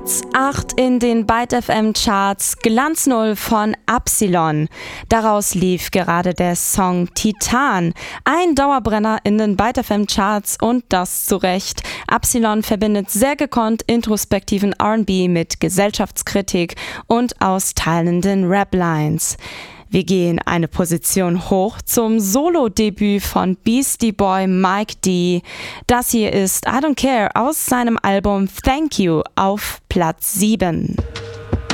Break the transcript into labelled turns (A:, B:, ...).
A: 8 in den Byte FM Charts, Glanz 0 von Absilon. Daraus lief gerade der Song Titan, ein Dauerbrenner in den Byte FM Charts und das zu Recht. Absilon verbindet sehr gekonnt introspektiven R&B mit Gesellschaftskritik und austeilenden Rap-Lines. Wir gehen eine Position hoch zum Solo-Debüt von Beastie Boy Mike D. Das hier ist I Don't Care aus seinem Album Thank You auf Platz 7.